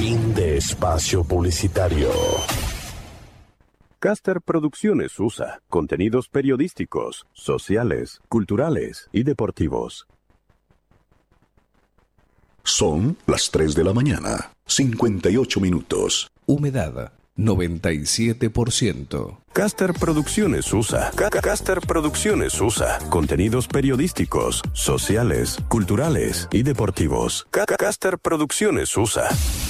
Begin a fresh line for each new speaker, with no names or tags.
Fin de espacio publicitario.
Caster Producciones USA. Contenidos periodísticos, sociales, culturales y deportivos.
Son las 3 de la mañana, 58 minutos.
Humedad, 97%.
Caster Producciones USA. Caster Producciones USA. Contenidos periodísticos, sociales, culturales y deportivos. Caster Producciones USA.